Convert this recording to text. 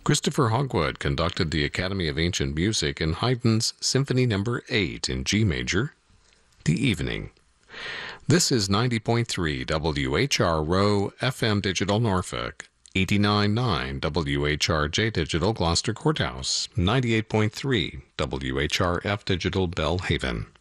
Christopher Hogwood conducted the Academy of Ancient Music in Haydn's Symphony No. 8 in G major, The Evening. This is 90.3 WHRO FM Digital Norfolk, 89.9 WHRJ Digital Gloucester Courthouse, 98.3 WHRF Digital Bellhaven.